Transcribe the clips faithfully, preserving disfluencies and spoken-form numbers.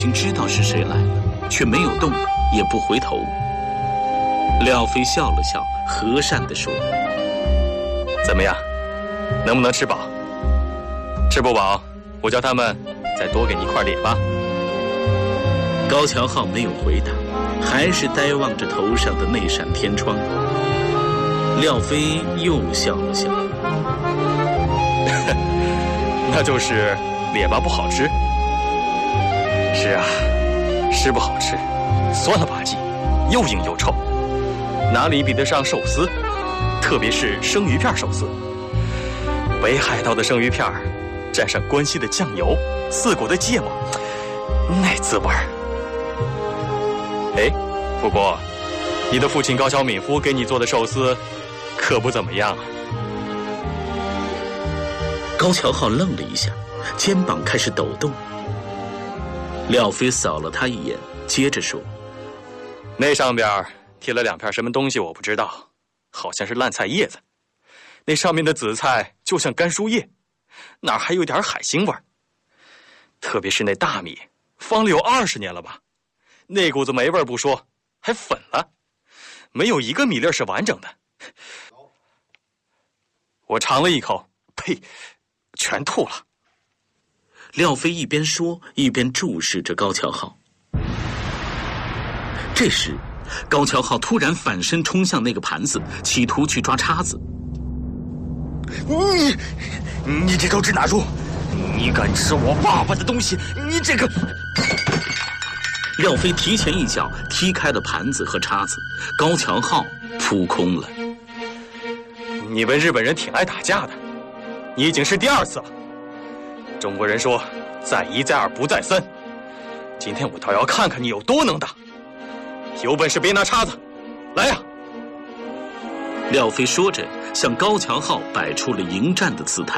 经知道是谁来了，却没有动，也不回头。廖飞笑了笑，和善地说：“ 怎么样，能不能吃饱？吃不饱，我叫他们再多给你一块列巴。” 高桥浩没有回答，还是呆望着头上的那扇天窗。廖飞又笑了笑：“ 那就是列巴不好吃。是啊，是不好吃，酸了吧唧，又硬又臭，哪里比得上寿司？特别是生鱼片寿司，北海道的生鱼片蘸上关西的酱油，四国的芥末，那滋味儿。哎，不过你的父亲高桥敏夫给你做的寿司可不怎么样啊。” 高桥浩愣了一下，肩膀开始抖动。廖飞扫了他一眼，接着说：“ 那上边贴了两片什么东西我不知道，好像是烂菜叶子。那上面的紫菜就像干树叶，哪儿还有点海腥味儿。特别是那大米，放了有二十年了吧，那股子霉味不说，还粉了，没有一个米粒是完整的。我尝了一口，呸，全吐了。” 廖飞一边说一边注视着高桥浩。这时高桥浩突然反身冲向那个盘子，企图去抓叉子。 “你你这头指哪猪，你敢吃我爸爸的东西，你这个……” 廖飞提前一脚踢开了盘子和叉子，高桥浩扑空了。 “你们日本人挺爱打架的，你已经是第二次了。中国人说再一再二不再三，今天我倒要看看你有多能打。有本事别拿叉子，来呀！” 廖飞说着，向高桥浩摆出了迎战的姿态。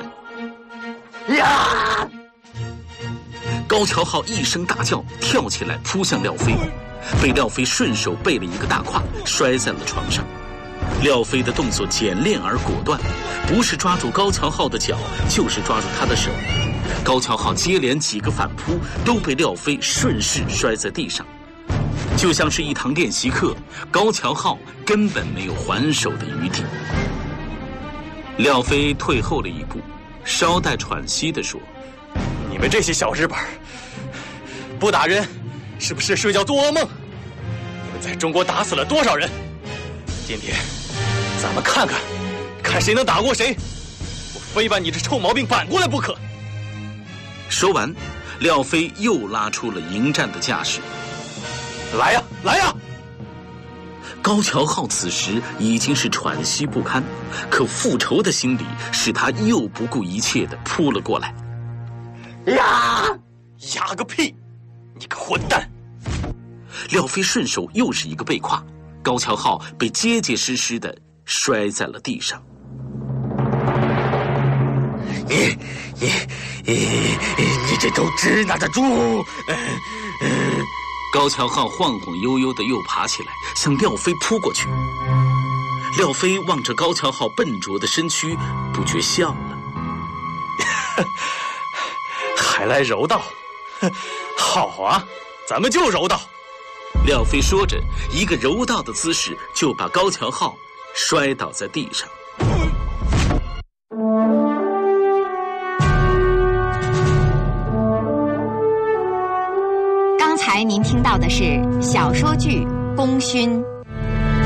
呀！ 高桥浩一声大叫，跳起来扑向廖飞，被廖飞顺手背了一个大胯，摔在了床上。廖飞的动作简练而果断，不是抓住高桥浩的脚，就是抓住他的手。高桥浩接连几个反扑，都被廖飞顺势摔在地上。就像是一堂练习课，高桥浩根本没有还手的余地。廖飞退后了一步，稍带喘息地说：“ 你们这些小日本不打人，是不是睡觉做噩梦？你们在中国打死了多少人？今天咱们看看，看谁能打过谁！我非把你这臭毛病扳过来不可！” 说完，廖飞又拉出了迎战的架势。 “来呀，来呀！” 高桥浩此时已经是喘息不堪，可复仇的心理使他又不顾一切地扑了过来。 呀！ 呀个屁！你个混蛋！ 廖飞顺手又是一个背胯，高桥浩被结结实实地摔在了地上。 你你你你这头支那的猪！嗯嗯高桥浩晃晃悠悠地又爬起来，向廖飞扑过去。廖飞望着高桥浩笨拙的身躯，不觉笑了。 还来柔道？好啊，咱们就柔道。 廖飞说着，一个柔道的姿势就把高桥浩摔倒在地上。 刚才您听到的是小说剧《功勋》。